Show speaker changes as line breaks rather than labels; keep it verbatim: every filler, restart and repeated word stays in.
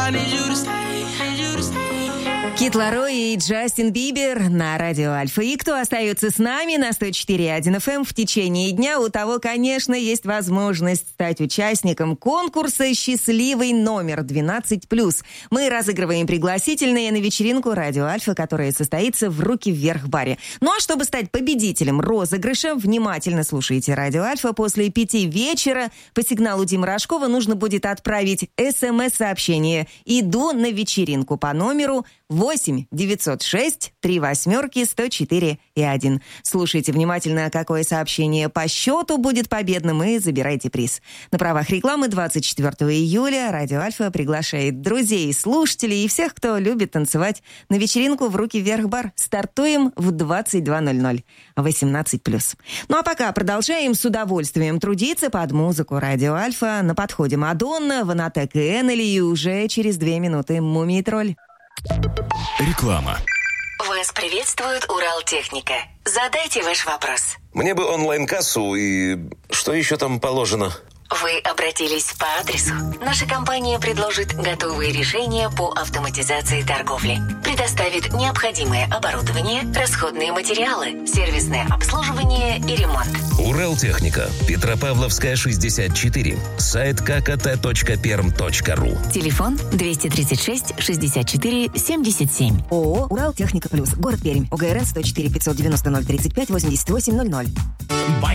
I need you to stay, need you to stay.
Кид Ларой и Джастин Бибер на радио Альфа. И кто остается с нами на сто четыре и один эф эм в течение дня, у того, конечно, есть возможность стать участником конкурса «Счастливый номер двенадцать плюс». Мы разыгрываем пригласительные на вечеринку радио Альфа, которая состоится в «Руки вверх» баре. Ну а чтобы стать победителем розыгрыша, внимательно слушайте радио Альфа. После пяти вечера по сигналу Димы Рожкова нужно будет отправить смс-сообщение «Иду на вечеринку» по номеру восемь девятьсот шесть три восьмерки сто четыре и один. Слушайте внимательно, какое сообщение по счету будет победным, и забирайте приз. На правах рекламы двадцать четвёртого июля радио Альфа приглашает друзей, слушателей и всех, кто любит танцевать, на вечеринку в «Руки вверх» бар. Стартуем в двадцать два ноль ноль. восемнадцать плюс. Ну а пока продолжаем с удовольствием трудиться под музыку радио Альфа. На подходе Мадонна, Ванатек и Эннели, и уже через две минуты Мумий Тролль.
Реклама.
Вас приветствует Уралтехника. Задайте ваш вопрос.
Мне бы онлайн-кассу и что еще там положено?
Вы обратились по адресу. Наша компания предложит готовые решения по автоматизации торговли. Предоставит необходимое оборудование, расходные материалы, сервисное обслуживание и ремонт.
Уралтехника. Петропавловская, шестьдесят четыре. Сайт кей кей ти точка перм точка ру.
Телефон двести тридцать шесть шестьдесят четыре семьдесят семь.
ООО «Уралтехника плюс». Город Пермь. ОГРН сто четыре пятьсот девяносто ноль тридцать пять восемьдесят восемь ноль ноль.